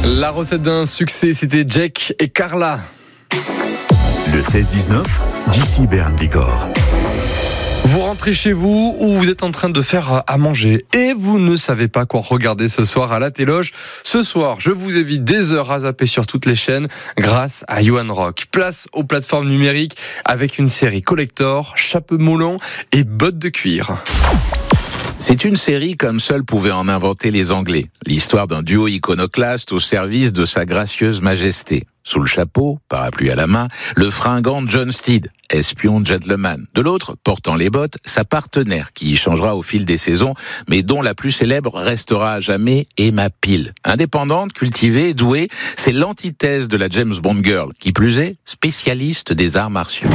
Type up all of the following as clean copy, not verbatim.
La recette d'un succès, c'était Jack et Carla. Le 16-19, d'ici Bern Bigorre. Vous rentrez chez vous ou vous êtes en train de faire à manger et vous ne savez pas quoi regarder ce soir à la téloge. Ce soir, je vous évite des heures à zapper sur toutes les chaînes grâce à Johan Rock. Place aux plateformes numériques avec une série collector, chapeau melon et bottes de cuir. C'est une série comme seuls pouvaient en inventer les Anglais. L'histoire d'un duo iconoclaste au service de sa gracieuse majesté. Sous le chapeau, parapluie à la main, le fringant John Steed, espion gentleman. De l'autre, portant les bottes, sa partenaire qui y changera au fil des saisons, mais dont la plus célèbre restera à jamais Emma Peel. Indépendante, cultivée, douée, c'est l'antithèse de la James Bond girl, qui plus est, spécialiste des arts martiaux.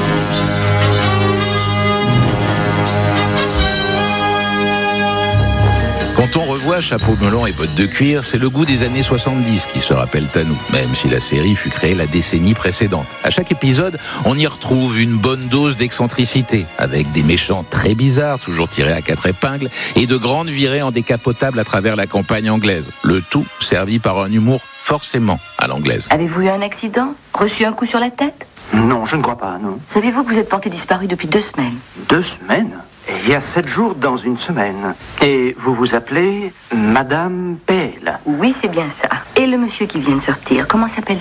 Quand on revoit Chapeau melon et bottes de cuir, c'est le goût des années 70 qui se rappelle à nous, même si la série fut créée la décennie précédente. À chaque épisode, on y retrouve une bonne dose d'excentricité, avec des méchants très bizarres, toujours tirés à 4 épingles, et de grandes virées en décapotable à travers la campagne anglaise. Le tout servi par un humour forcément à l'anglaise. Avez-vous eu un accident ? Reçu un coup sur la tête ? Non, je ne crois pas, non. Savez-vous que vous êtes porté disparu depuis 2 semaines ? 2 semaines ? Il y a 7 jours dans une semaine. Et vous vous appelez Madame Peel ? Oui, c'est bien ça. Et le monsieur qui vient de sortir, comment s'appelle-t-il ?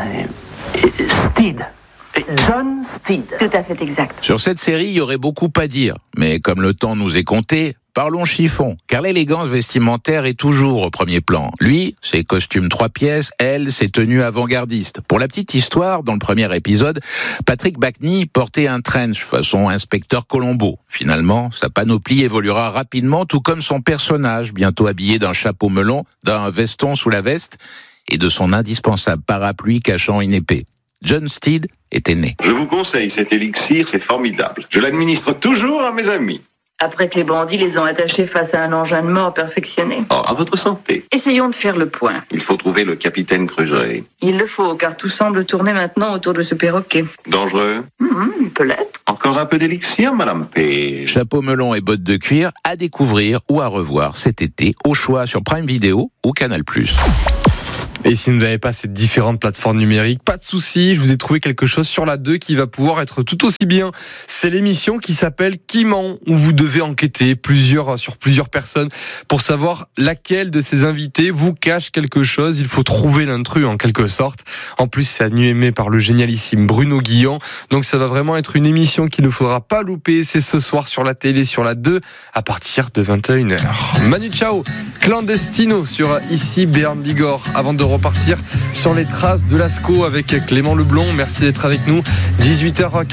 Steed. John Steed. Tout à fait exact. Sur cette série, il y aurait beaucoup à dire, mais comme le temps nous est compté, parlons chiffon, car l'élégance vestimentaire est toujours au premier plan. Lui, ses costumes 3 pièces, elle, ses tenues avant-gardistes. Pour la petite histoire, dans le premier épisode, Patrick Backney portait un trench façon inspecteur Colombo. Finalement, sa panoplie évoluera rapidement, tout comme son personnage, bientôt habillé d'un chapeau melon, d'un veston sous la veste et de son indispensable parapluie cachant une épée. John Steed était né. Je vous conseille cet élixir, c'est formidable. Je l'administre toujours à mes amis. Après que les bandits les ont attachés face à un engin de mort perfectionné. Oh, à votre santé. Essayons de faire le point. Il faut trouver le capitaine Crusoe. Il le faut, car tout semble tourner maintenant autour de ce perroquet. Dangereux ? Il peut l'être. Encore un peu d'élixir, Madame P. Chapeau melon et bottes de cuir à découvrir ou à revoir cet été, au choix sur Prime Video ou Canal+. Et si vous n'avez pas ces différentes plateformes numériques, pas de souci, je vous ai trouvé quelque chose sur la 2 qui va pouvoir être tout aussi bien. C'est l'émission qui s'appelle Qui ment, où vous devez enquêter sur plusieurs personnes pour savoir laquelle de ces invités vous cache quelque chose. Il faut trouver l'intrus en quelque sorte. En plus, c'est animé par le génialissime Bruno Guillon. Donc ça va vraiment être une émission qu'il ne faudra pas louper. C'est ce soir sur la télé, sur la 2, à partir de 21h. Manu Chao, Clandestino sur Ici Bern Bigorre, avant de repartir sur les traces de Lascaux avec Clément Leblond. Merci d'être avec nous. 18h40.